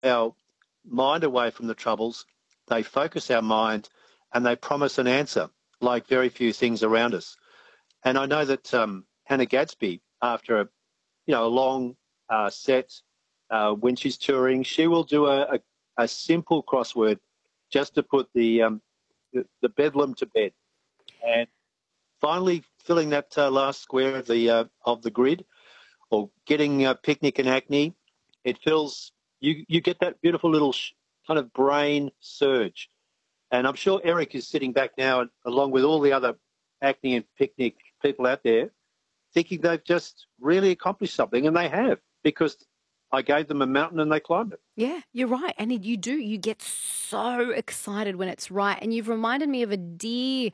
our mind away from the troubles, they focus our mind, and they promise an answer, like very few things around us. And I know that Hannah Gadsby, after a long set, when she's touring, she will do a simple crossword just to put the bedlam to bed. And finally filling that last square of the grid, or getting picnic and acne, it fills. You get that beautiful little kind of brain surge. And I'm sure Eric is sitting back now, along with all the other acne and picnic people out there, thinking they've just really accomplished something, and they have, because I gave them a mountain and they climbed it. Yeah, you're right. And you get so excited when it's right. And you've reminded me of a dear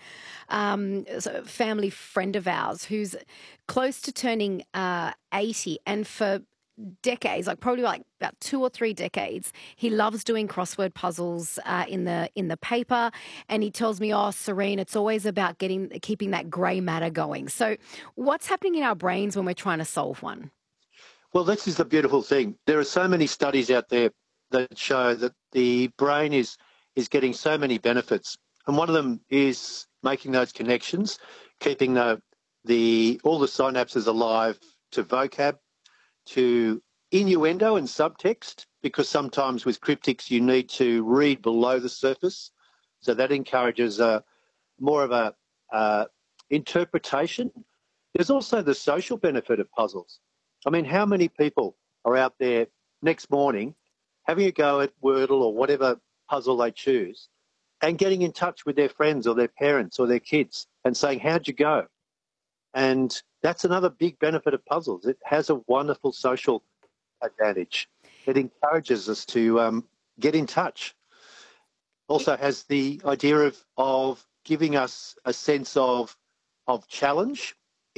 family friend of ours who's close to turning 80. And for decades, probably about 2 or 3 decades, he loves doing crossword puzzles in the paper. And he tells me, "Oh, Serene, it's always about keeping that grey matter going." So what's happening in our brains when we're trying to solve one? Well, this is the beautiful thing. There are so many studies out there that show that the brain is getting so many benefits. And one of them is making those connections, keeping all the synapses alive to vocab, to innuendo and subtext, because sometimes with cryptics you need to read below the surface. So that encourages more of a interpretation. There's also the social benefit of puzzles. I mean, how many people are out there next morning having a go at Wordle or whatever puzzle they choose, and getting in touch with their friends or their parents or their kids and saying, "How'd you go?" And that's another big benefit of puzzles. It has a wonderful social advantage. It encourages us to get in touch. Also has the idea of giving us a sense of challenge.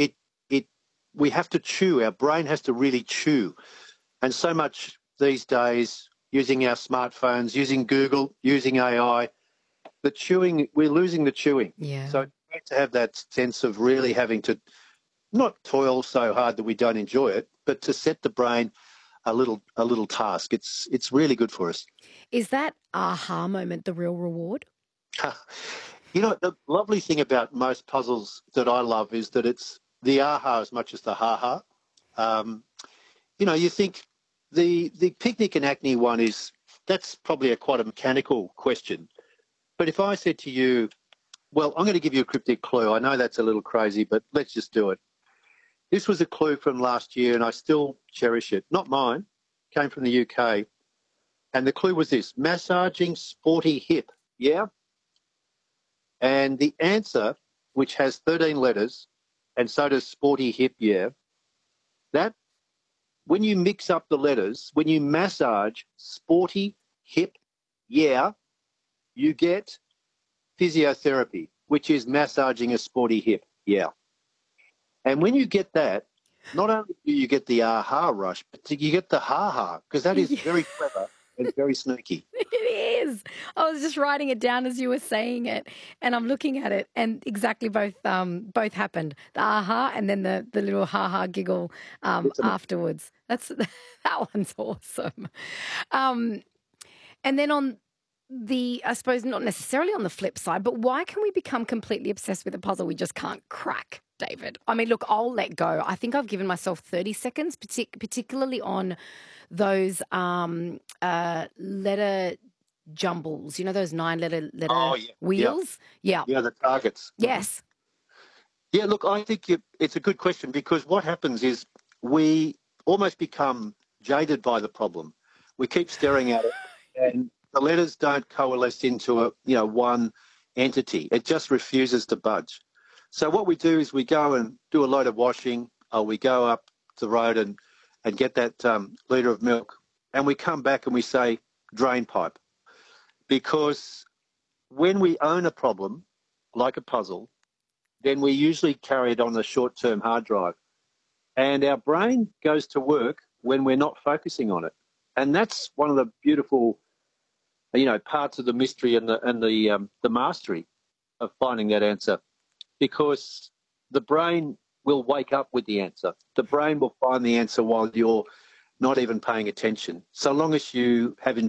We have to chew. Our brain has to really chew. And so much these days, using our smartphones, using Google, using AI, we're losing the chewing. Yeah. So it's great to have that sense of really having to not toil so hard that we don't enjoy it, but to set the brain a little task. It's really good for us. Is that aha moment the real reward? The lovely thing about most puzzles that I love is that it's the aha as much as the ha-ha. You think the picnic and acne one that's probably quite a mechanical question. But if I said to you, well, I'm going to give you a cryptic clue. I know that's a little crazy, but let's just do it. This was a clue from last year, and I still cherish it. Not mine. Came from the UK. And the clue was this: massaging sporty hip. Yeah? And the answer, which has 13 letters, and so does sporty hip, yeah, that when you mix up the letters, when you massage sporty hip, yeah, you get physiotherapy, which is massaging a sporty hip, yeah. And when you get that, not only do you get the aha rush, but you get the ha-ha, because that is very clever and very sneaky. It is. I was just writing it down as you were saying it, and I'm looking at it, and exactly both happened. The aha, and then the little ha-ha giggle afterwards. That one's awesome. And then on I suppose not necessarily on the flip side, but why can we become completely obsessed with a puzzle we just can't crack, David? I mean, look, I'll let go. I think I've given myself 30 seconds, particularly on those letter jumbles. You know, those 9-letter wheels? Yeah. Yeah, the targets. Yes. Yeah, look, I think it's a good question, because what happens is we almost become jaded by the problem. We keep staring at it, and the letters don't coalesce into one entity. It just refuses to budge. So what we do is we go and do a load of washing, or we go up the road and get that litre of milk, and we come back and we say drain pipe. Because when we own a problem, like a puzzle, then we usually carry it on the short-term hard drive. And our brain goes to work when we're not focusing on it. And that's one of the beautiful parts of the mystery and the mastery of finding that answer, because the brain will wake up with the answer. The brain will find the answer while you're not even paying attention. So long as you have